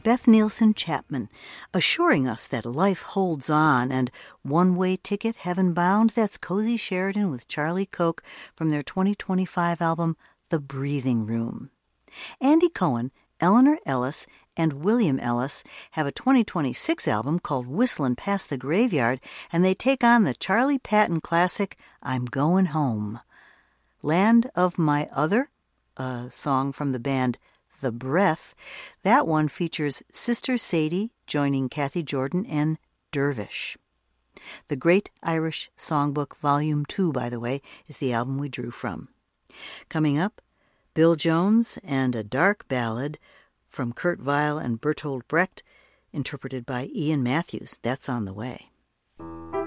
Beth Nielsen Chapman, assuring us that life holds on, and One-Way Ticket, Heaven Bound, that's Cozy Sheridan with Charlie Koch from their 2025 album, The Breathing Room. Andy Cohen, Eleanor Ellis, and William Ellis have a 2026 album called Whistlin' Past the Graveyard, and they take on the Charlie Patton classic, I'm Goin' Home. Land of My Other, a song from the band The Breath, that one features Sister Sadie joining Kathy Jordan and Dervish. The Great Irish Songbook Volume 2, by the way, is the album we drew from. Coming up, Bill Jones and a dark ballad from Kurt Weill and Bertolt Brecht, interpreted by Ian Matthews. That's on the way.